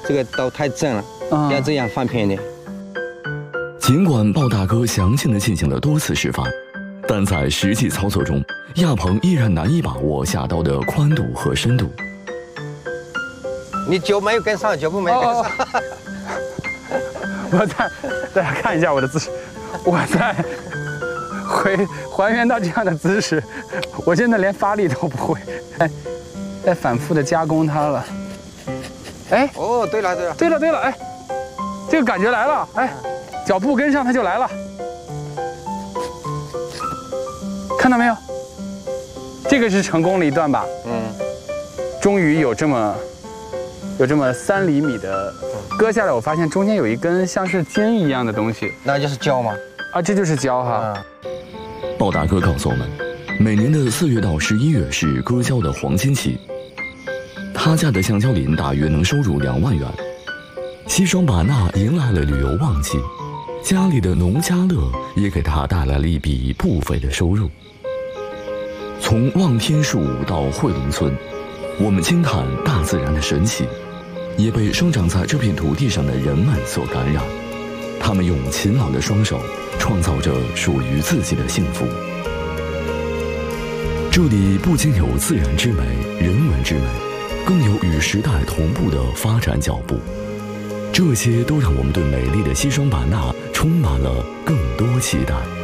这个刀太正了，要这样放偏点。 尽管鲍大哥详细地进行了多次示范，但在实际操作中，亚鹏依然难以把握下刀的宽度和深度。 你脚没有跟上，脚步没有跟上。 我大家看一下我的姿势，我在还原到这样的姿势，我现在连发力都不会，在反复的加工它了。哎， 哦，对了， 哎，这个感觉来了，哎，脚步跟上它就来了，看到没有？这个是成功了一段吧？终于有这么3厘米的，割下来我发现中间有一根像是尖一样的东西， 那就是胶吗？ 啊，这就是胶哈。 鲍大哥告诉我们，每年的4月到11月是割胶的黄金期，他家的橡胶林大约能收入2万元。西双版纳迎来了旅游旺季，家里的农家乐也给他带来了一笔不菲的收入。从望天树到惠灵村，我们惊叹大自然的神奇，也被生长在这片土地上的人们所感染。他们用勤劳的双手创造着属于自己的幸福。这里不仅有自然之美、人文之美，更有与时代同步的发展脚步。这些都让我们对美丽的西双版纳充满了更多期待。